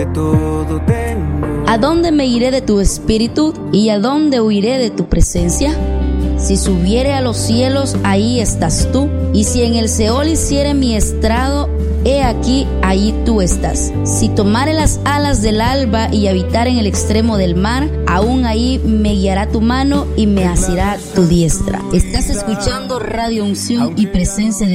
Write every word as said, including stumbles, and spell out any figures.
Todo tengo. ¿A dónde me iré de tu espíritu y a dónde huiré de tu presencia? Si subiere a los cielos, ahí estás tú, y si en el Seol hiciere mi estrado, he aquí, allí tú estás. Si tomare las alas del alba y habitar en el extremo del mar, aún ahí me guiará tu mano y me asirá tu diestra. Estás escuchando Radio Unción y Presencia de